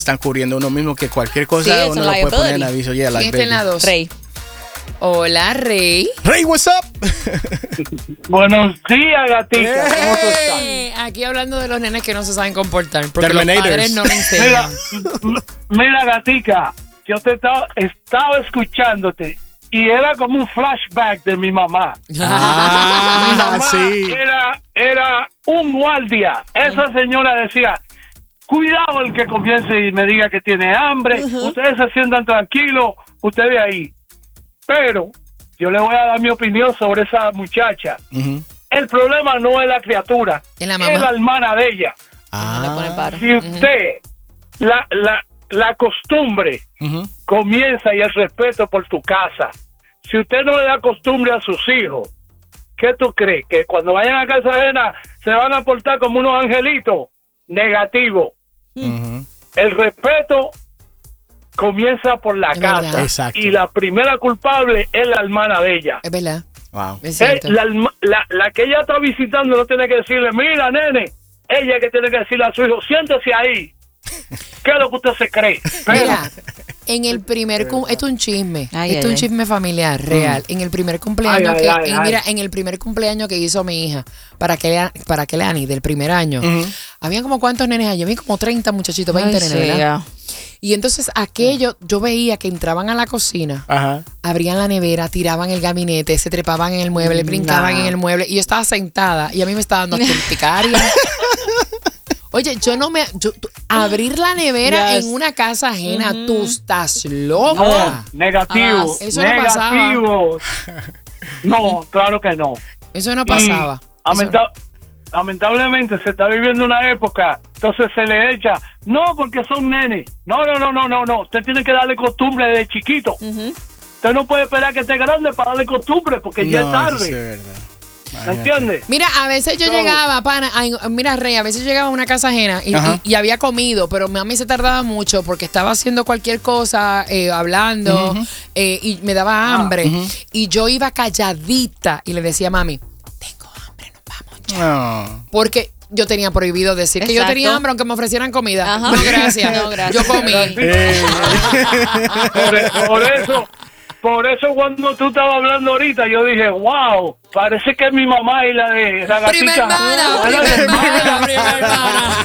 están cubriendo uno mismo que cualquier cosa Sí, uno it's lo a puede poner en liability. aviso. Yeah, ¿Quién está en la 2? Rey. Hola, Rey. Rey, what's up? Buenos días, gatica. ¿Cómo tú estás? Aquí hablando de los nenes que no se saben comportar. Porque los Terminators. padres no le Mira, enseñan. mira, gatica, yo te estaba escuchándote y era como un flashback de mi mamá. Mi Ah, mamá sí. era un guardia. Esa señora decía, cuidado el que comience y me diga que tiene hambre. Ustedes se sientan tranquilos, ustedes ahí. Pero yo le voy a dar mi opinión sobre esa muchacha. Ujú. El problema no es la criatura, ¿Es la mamá? es la hermana de ella. Le pone paro. Si usted, la costumbre Ujú. comienza y el respeto por tu casa. Si usted no le da costumbre a sus hijos, ¿qué tú crees? ¿Que cuando vayan a casa ajena se van a portar como unos angelitos? Negativo. Ujú. El respeto comienza por la Es casa. verdad. Exacto. Y la primera culpable es la hermana de ella. Es verdad. Wow. Es cierto. La que ella está visitando no tiene que decirle, mira, nene, ella que tiene que decirle a su hijo, siéntese ahí. ¿Qué es lo que usted se cree? Pero, Mira, en el primer esto es un chisme, Ay, esto es ay, un ay. chisme familiar real. En el primer cumpleaños Ay, ay, ay, ay. mira, en el primer cumpleaños que hizo mi hija para que Leani del primer año, habían como cuántos nenes allí, había como 30 muchachitos, 20 Ay, nenes, sí, ¿verdad? ya. Y entonces aquello, yo veía que entraban a la cocina, Ajá. abrían la nevera, tiraban el gabinete, se trepaban en el mueble, brincaban en el mueble, y yo estaba sentada y a mí me estaba dando hasta urticaria. Oye, abrir la nevera Yes. en una casa ajena, tú estás loca. no, negativo. Eso no pasaba. negativo. No, claro que no. Eso no pasaba. Y lamentablemente se está viviendo una época, entonces se le echa, no, porque son nenes. No. Usted tiene que darle costumbre desde chiquito. Usted no puede esperar que esté grande para darle costumbre, porque ya es No, tarde. sí, es verdad. ¿Me entiendes? Mira, a veces yo No. llegaba, mira, Rey, a veces llegaba a una casa ajena Ajá. y había comido, pero mami se tardaba mucho porque estaba haciendo cualquier cosa, hablando, y me daba hambre. Y yo iba calladita y le decía a mami, tengo hambre, nos vamos ya. No. Porque yo tenía prohibido decir que yo Exacto. tenía hambre aunque me ofrecieran comida. Ajá. No, gracias. No, gracias. Yo comí. Por eso cuando tú estabas hablando ahorita, yo dije, wow, parece que es mi mamá y la de la Prima gatita. hermana, prima hermana, prima hermana.